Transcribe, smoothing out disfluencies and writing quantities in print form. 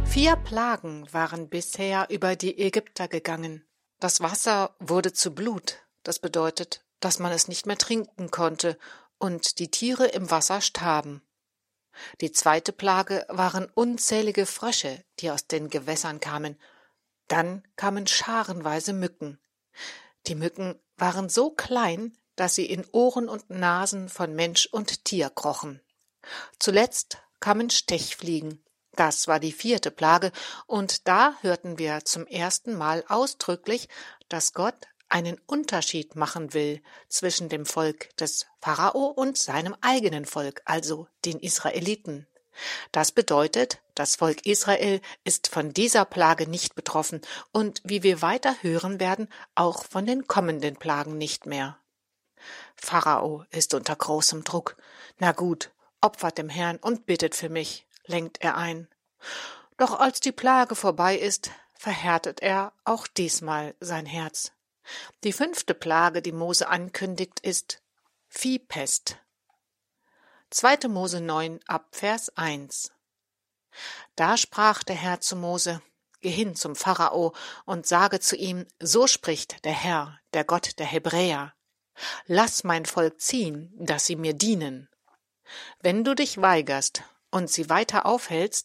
4 Plagen waren bisher über die Ägypter gegangen. Das Wasser wurde zu Blut, das bedeutet, dass man es nicht mehr trinken konnte, und die Tiere im Wasser starben. Die 2. Plage waren unzählige Frösche, die aus den Gewässern kamen. Dann kamen scharenweise Mücken. Die Mücken waren so klein, dass sie in Ohren und Nasen von Mensch und Tier krochen. Zuletzt kamen Stechfliegen. Das war die 4. Plage, und da hörten wir zum ersten Mal ausdrücklich, dass Gott einen Unterschied machen will zwischen dem Volk des Pharao und seinem eigenen Volk, also den Israeliten. Das bedeutet, das Volk Israel ist von dieser Plage nicht betroffen und, wie wir weiter hören werden, auch von den kommenden Plagen nicht mehr. Pharao ist unter großem Druck. Na gut, opfert dem Herrn und bittet für mich, lenkt er ein. Doch als die Plage vorbei ist, verhärtet er auch diesmal sein Herz. Die 5. Plage, die Mose ankündigt, ist Viehpest. 2. Mose 9 ab Vers 1. Da sprach der Herr zu Mose: Geh hin zum Pharao und sage zu ihm: So spricht der Herr, der Gott der Hebräer: Lass mein Volk ziehen, dass sie mir dienen. Wenn du dich weigerst und sie weiter aufhältst,